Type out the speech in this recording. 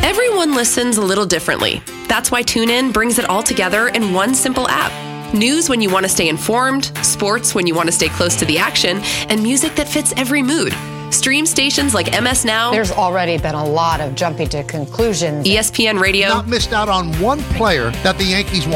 Everyone listens a little differently. That's why TuneIn brings it all together in one simple app. News when you want to stay informed, sports when you want to stay close to the action, and music that fits every mood. Stream stations like MS Now. There's already been a lot of jumping to conclusions. ESPN Radio. Not missed out on one player that the Yankees want.